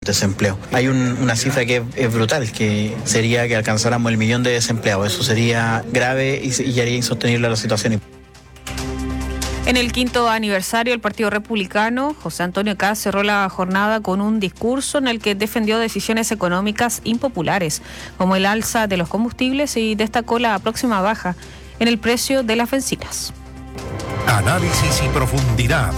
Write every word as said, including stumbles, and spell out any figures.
desempleo. Hay un, una cifra que es, es brutal, que sería que alcanzáramos el millón de desempleados. Eso sería grave y, y haría insostenible la situación. En el quinto aniversario del Partido Republicano, José Antonio Kast cerró la jornada con un discurso en el que defendió decisiones económicas impopulares, como el alza de los combustibles, y destacó la próxima baja en el precio de las bencinas. Análisis y profundidad.